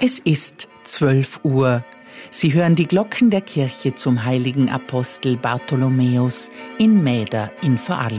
Es ist 12 Uhr. Sie hören die Glocken der Kirche zum heiligen Apostel Bartholomäus in Mäder in Vorarlberg.